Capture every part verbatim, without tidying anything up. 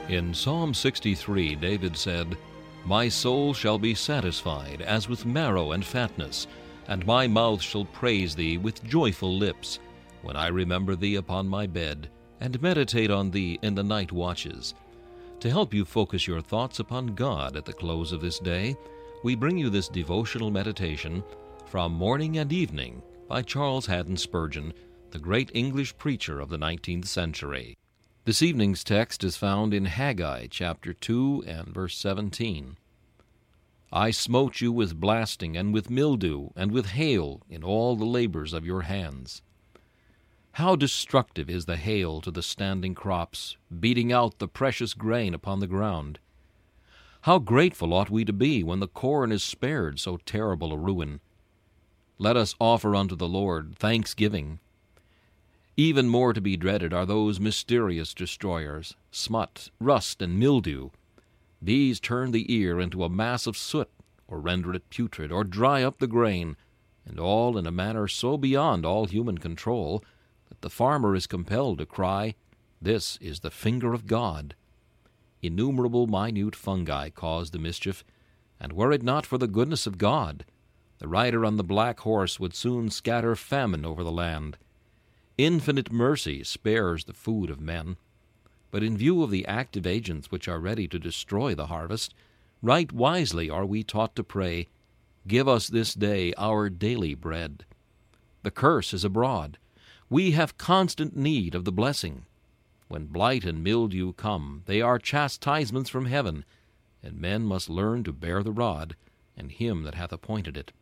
In Psalm sixty-three, David said, "My soul shall be satisfied as with marrow and fatness, and my mouth shall praise thee with joyful lips, when I remember thee upon my bed, and meditate on thee in the night watches." To help you focus your thoughts upon God at the close of this day, we bring you this devotional meditation from Morning and Evening by Charles Haddon Spurgeon, the great English preacher of the nineteenth century. This evening's text is found in Haggai chapter two and verse seventeen. "I smote you with blasting, and with mildew, and with hail in all the labors of your hands." How destructive is the hail to the standing crops, beating out the precious grain upon the ground. How grateful ought we to be when the corn is spared so terrible a ruin. Let us offer unto the Lord thanksgiving. Even more to be dreaded are those mysterious destroyers, smut, rust, and mildew. These turn the ear into a mass of soot, or render it putrid, or dry up the grain, and all in a manner so beyond all human control that the farmer is compelled to cry, "This is the finger of God." Innumerable minute fungi cause the mischief, and were it not for the goodness of God, the rider on the black horse would soon scatter famine over the land. Infinite mercy spares the food of men, but in view of the active agents which are ready to destroy the harvest, right wisely are we taught to pray, "Give us this day our daily bread." The curse is abroad. We have constant need of the blessing. When blight and mildew come, they are chastisements from heaven, and men must learn to bear the rod, and him that hath appointed it.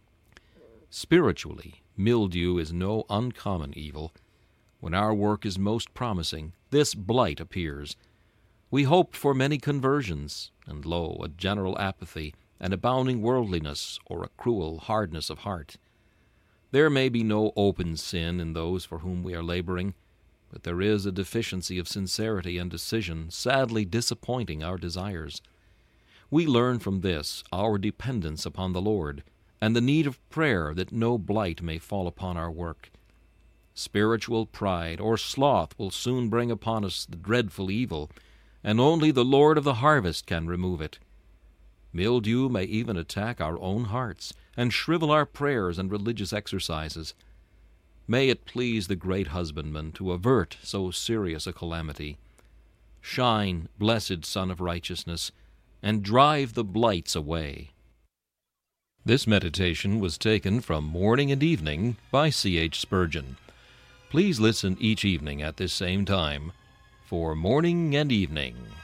Spiritually, mildew is no uncommon evil. When our work is most promising, this blight appears. We hoped for many conversions, and lo, a general apathy, an abounding worldliness, or a cruel hardness of heart. There may be no open sin in those for whom we are laboring, but there is a deficiency of sincerity and decision sadly disappointing our desires. We learn from this our dependence upon the Lord, and the need of prayer that no blight may fall upon our work. Spiritual pride or sloth will soon bring upon us the dreadful evil, and only the Lord of the harvest can remove it. Mildew may even attack our own hearts, and shrivel our prayers and religious exercises. May it please the great husbandman to avert so serious a calamity. Shine, blessed Sun of Righteousness, and drive the blights away. This meditation was taken from Morning and Evening by C H Spurgeon. Please listen each evening at this same time for Morning and Evening.